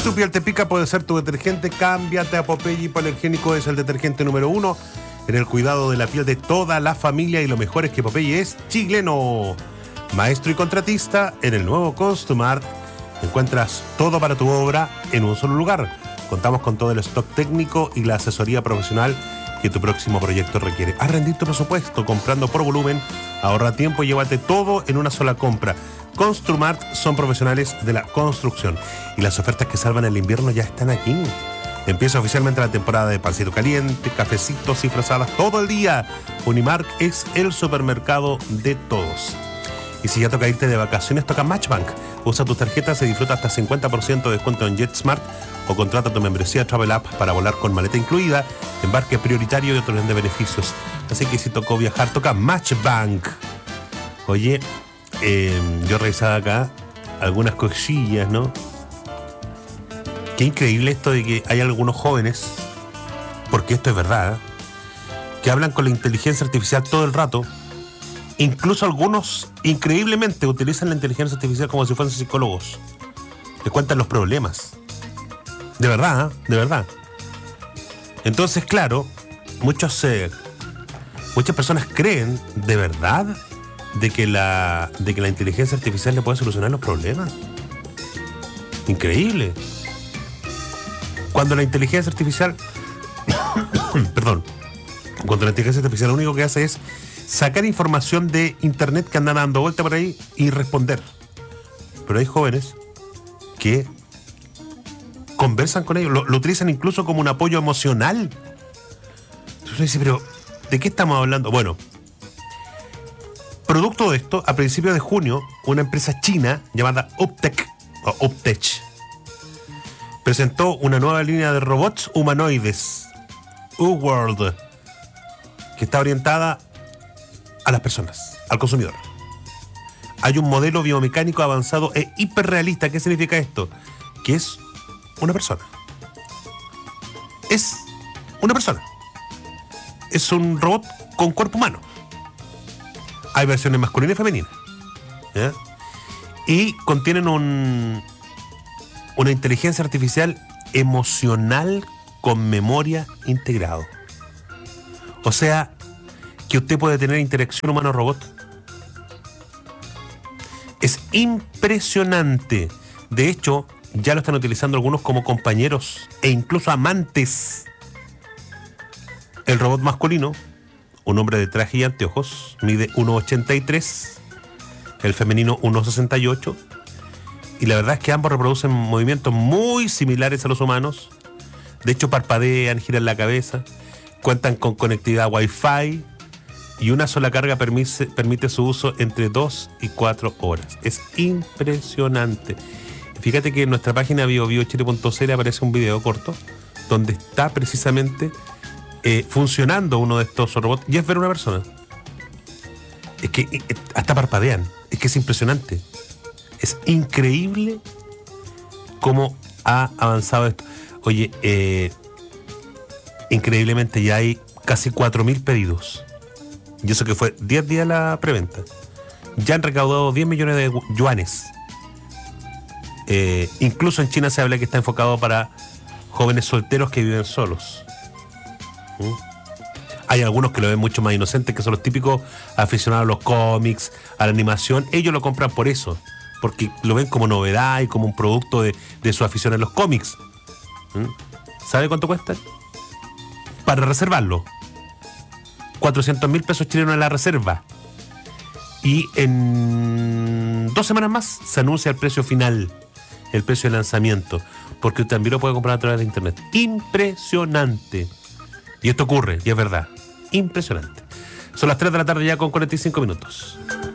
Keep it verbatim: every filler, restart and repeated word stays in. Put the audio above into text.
tu piel te pica, puede ser tu detergente. Cámbiate a Popeye Hipoalergénico. Es el detergente número uno en el cuidado de la piel de toda la familia. Y lo mejor es que Popeye es chileno. Maestro y contratista en el nuevo Construmart. Encuentras todo para tu obra en un solo lugar. Contamos con todo el stock técnico y la asesoría profesional que tu próximo proyecto requiere. Haz rendir tu presupuesto comprando por volumen. Ahorra tiempo y llévate todo en una sola compra. Construmart son profesionales de la construcción y las ofertas que salvan el invierno ya están aquí. Empieza oficialmente la temporada de pancito caliente, cafecitos y frazadas todo el día. Unimark es el supermercado de todos. Y si ya toca irte de vacaciones, toca Matchbank. Usa tus tarjetas y disfruta hasta cincuenta por ciento de descuento en JetSmart o contrata tu membresía Travel App para volar con maleta incluida, embarque prioritario y otros de beneficios. Así que si tocó viajar, toca Matchbank. Oye, eh, yo revisaba acá algunas cosillas, ¿no? Qué increíble esto de que hay algunos jóvenes, porque esto es verdad, ¿eh? Que hablan con la inteligencia artificial todo el rato. Incluso algunos, increíblemente, utilizan la inteligencia artificial como si fuesen psicólogos. Les cuentan los problemas. De verdad, ¿eh? De verdad. Entonces, claro, muchos, eh, muchas personas creen, de verdad, de que, la, de que la inteligencia artificial le puede solucionar los problemas. Increíble. Cuando la inteligencia artificial... perdón. Cuando la inteligencia artificial lo único que hace es sacar información de internet que andan dando vuelta por ahí y responder. Pero hay jóvenes que conversan con ellos, lo, lo utilizan incluso como un apoyo emocional. Entonces uno dice, pero ¿de qué estamos hablando? Bueno, producto de esto, a principios de junio, una empresa china llamada Uptech, o Uptech, presentó una nueva línea de robots humanoides, U-World, que está orientada a las personas, al consumidor. Hay un modelo biomecánico avanzado e hiperrealista. ¿Qué significa esto? Que es una persona. Es una persona. Es un robot con cuerpo humano. Hay versiones masculinas y femeninas, ¿ya? Y contienen un, una inteligencia artificial emocional con memoria integrado. O sea, que usted puede tener interacción humano-robot. Es impresionante. De hecho, ya lo están utilizando algunos como compañeros e incluso amantes. El robot masculino, un hombre de traje y anteojos, mide uno ochenta y tres, el femenino uno sesenta y ocho, y la verdad es que ambos reproducen movimientos muy similares a los humanos. De hecho, parpadean, giran la cabeza, cuentan con conectividad Wi-Fi y una sola carga permite, permite su uso entre dos y cuatro horas. Es impresionante. Fíjate que en nuestra página bio bio chile punto c l aparece un video corto donde está precisamente eh, funcionando uno de estos robots y es ver una persona. Es que eh, hasta parpadean. Es que es impresionante. Es increíble cómo ha avanzado esto. Oye, eh, increíblemente ya hay casi cuatro mil pedidos. Y eso que fue diez días la preventa. Ya han recaudado diez millones de yuanes. Eh, incluso en China se habla que está enfocado para jóvenes solteros que viven solos. ¿Mm? Hay algunos que lo ven mucho más inocentes, que son los típicos aficionados a los cómics, a la animación. Ellos lo compran por eso, porque lo ven como novedad y como un producto de, de su afición a los cómics. ¿Mm? ¿Sabe cuánto cuesta? Para reservarlo, cuatrocientos mil pesos chilenos en la reserva. Y en dos semanas más se anuncia el precio final, el precio de lanzamiento, porque usted también lo puede comprar a través de internet. Impresionante. Y esto ocurre, y es verdad. Impresionante. Son las tres de la tarde ya con cuarenta y cinco minutos.